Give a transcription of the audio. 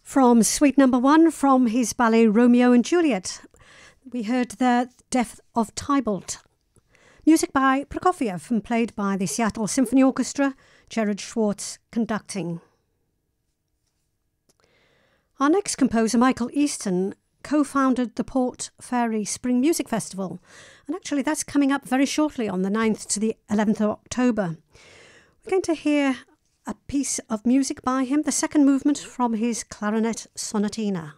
From Suite Number 1 from his ballet Romeo and Juliet, we heard The Death of Tybalt. Music by Prokofiev and played by the Seattle Symphony Orchestra, Gerard Schwartz conducting. Our next composer, Michael Easton, co-founded the Port Fairy Spring Music Festival, and actually that's coming up very shortly on the 9th to the 11th of October. We're going to hear a piece of music by him, the second movement from his clarinet sonatina.